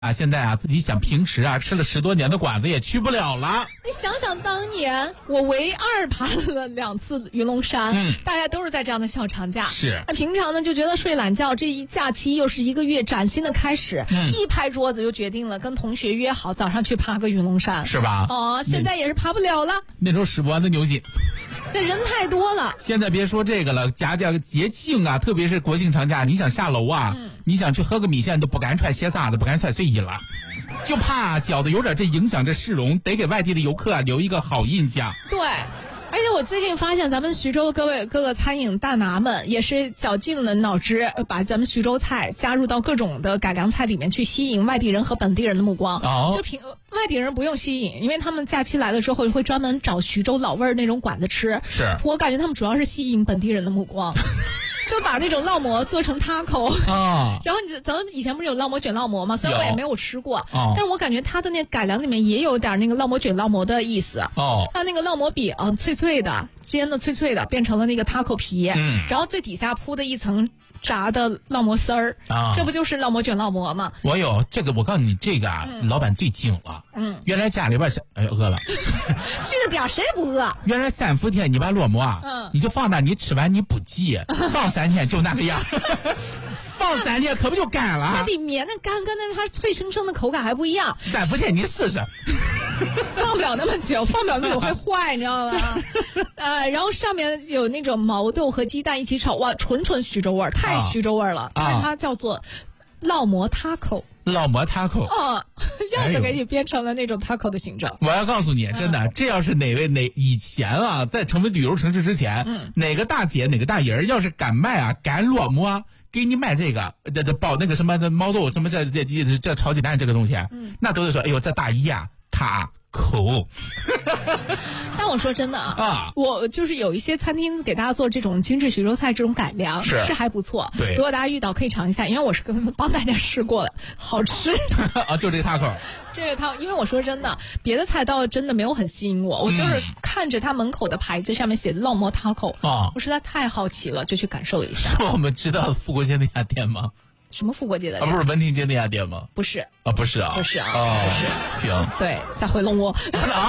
啊，现在啊，自己想平时啊吃了10多年的馆子也去不了了。 你想想当年我唯二爬了2次云龙山，大家都是在这样的小长假。 是。 那平常呢就觉得睡懒觉，这一假期又是1个月崭新的开始，一拍桌子就决定了跟同学约好早上去爬个云龙山， 是吧？ 哦，现在也是爬不了了， 那种使不完的牛筋。 这人太多了。 现在别说这个了，加节庆啊，特别是国庆长假，你想下楼啊，你想去喝个米线都不敢穿鞋撒子，不敢穿睡衣了，就怕觉得有点这影响这市容，得给外地的游客留一个好印象。 对。而且我最近发现咱们徐州各个餐饮大拿们也是绞尽了脑汁，把咱们徐州菜加入到各种的改良菜里面去，吸引外地人和本地人的目光。就外地人不用吸引，因为他们假期来了之后会专门找徐州老味儿那种馆子吃。 是。 我感觉他们主要是吸引本地人的目光。就把那种烙馍做成 taco 啊，然后咱们以前不是有烙馍卷烙馍吗？虽然我也没有吃过，但是我感觉它的那改良里面也有点那个烙馍卷烙馍的意思。它那个烙馍饼脆脆的，煎的脆脆的，变成了那个 taco 皮，然后最底下铺的一层炸的烙馍丝儿，这不就是烙馍卷烙馍吗？ 我有这个，我告诉你，这个啊，老板最精了。原来家里边饿了， 这个点谁不饿？ 原来3伏天你把烙馍啊，你就放那，你吃完你不急，放3天就那个样。放3天可不就干了？ 它里面那干跟那它脆生生的口感还不一样。 3伏天你试试， 放不了那么久，放不了那么久会坏，你知道吗？然后上面有那种毛豆和鸡蛋一起炒，哇，纯徐州味儿，太徐州味儿了。但是它叫做烙馍 taco。 烙馍 taco， 样子给你变成了那种 taco 的形状。 我要告诉你，真的，这要是以前啊，在成为旅游城市之前，哪个大姐哪个大爷要是敢卖啊，敢烙馍，给你卖这个，包那个什么的毛豆什么这炒鸡蛋这个东西，那都得说，哎呦，这大姨啊，他口。 但我说真的我就是有一些餐厅给大家做这种精致徐州菜这种改良是还不错。 对， 如果大家遇到可以尝一下，因为我是帮大家试过了，好吃。 就这个 taco。 这个它，因为我说真的，别的菜倒真的没有很吸引我，我就是看着它门口的牌子上面写的烙馍 taco，我实在太好奇了，就去感受了一下。 是我们知道富国街那家店吗？ 什么富国街的店？ 不是文亭街那家店吗？ 不是啊，不是啊， 不是啊， 不是。行， 对，在回龙窝。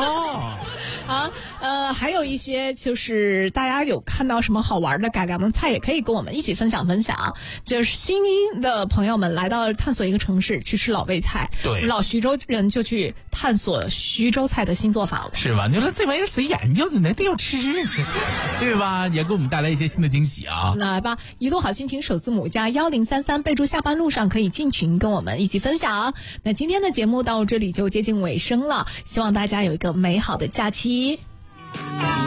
还有一些就是大家有看到什么好玩的改良的菜，也可以跟我们一起分享。就是新的朋友们来到探索一个城市去吃老味菜， 对， 老徐州人就去探索徐州菜的新做法了， 是吧？就是这玩意儿谁研究的呢？得要吃，对吧？也给我们带来一些新的惊喜啊！ 来吧，一路好心情首字母加1033，备注下班路上可以进群跟我们一起分享。那今天的节目到这里就接近尾声了，希望大家有一个美好的假期。